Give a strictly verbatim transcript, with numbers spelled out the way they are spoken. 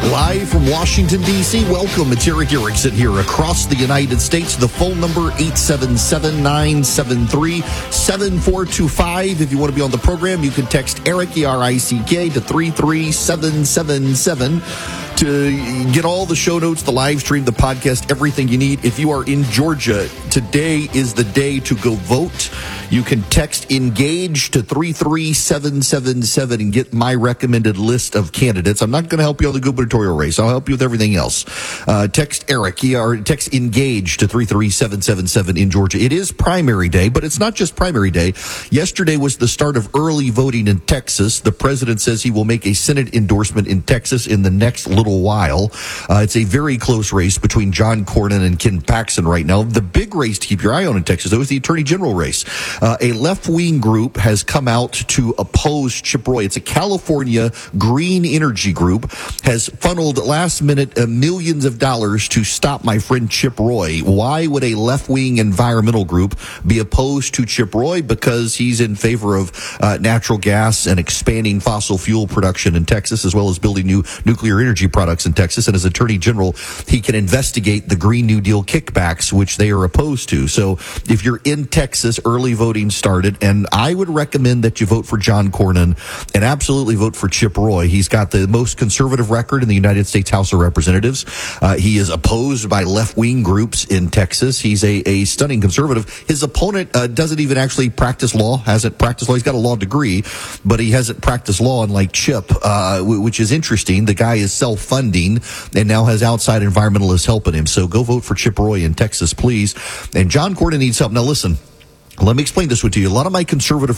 Live from Washington, D C, welcome. It's Erick Erickson here across the United States. The phone number, eight seven seven, nine seven three, seven four two five. If you want to be on the program, you can text Erick, E R I C K, to three three seven seven seven to get all the show notes, the live stream, the podcast, everything you need. If you are in Georgia, today is the day to go vote. You can text ENGAGE to three three seven seven seven and get my recommended list of candidates. I'm not going to help you on the gubernatorial race. I'll help you with everything else. Uh, text Erick, or text ENGAGE to three three seven seven seven in Georgia. It is primary day, but it's not just primary day. Yesterday was the start of early voting in Texas. The president says he will make a Senate endorsement in Texas in the next little while. Uh, it's a very close race between John Cornyn and Ken Paxton right now. The big race to keep your eye on in Texas, though, is the attorney general race. Uh, a left-wing group has come out to oppose Chip Roy. It's a California green energy group, has funneled last-minute uh, millions of dollars to stop my friend Chip Roy. Why would a left-wing environmental group be opposed to Chip Roy? Because he's in favor of uh, natural gas and expanding fossil fuel production in Texas, as well as building new nuclear energy products in Texas. And as attorney general, he can investigate the Green New Deal kickbacks, which they are opposed to. So if you're in Texas, early voting started, and I would recommend that you vote for John Cornyn and absolutely vote for Chip Roy. He's got the most conservative record in the United States House of Representatives. Uh, he is opposed by left-wing groups in Texas. He's a, a stunning conservative. His opponent uh, doesn't even actually practice law, hasn't practiced law. He's got a law degree, but he hasn't practiced law, unlike Chip, uh, which is interesting. The guy is self-funding and now has outside environmentalists helping him. So go vote for Chip Roy in Texas, please. And John Cornyn needs help. Now, listen, let me explain this to you. A lot of my conservative